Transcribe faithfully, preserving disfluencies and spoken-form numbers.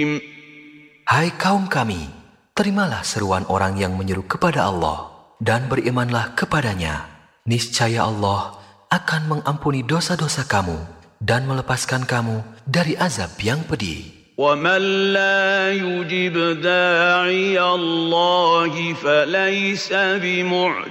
Hai kaum kami, terimalah seruan orang yang menyeru kepada Allah dan berimanlah kepadanya. Niscaya Allah akan mengampuni dosa-dosa kamu dan melepaskan kamu dari azab yang pedih. وَمَنْ لَا يُجِبْ دَاعِيَ اللَّهِ فَلَيْسَ بِمُعْجِزٍ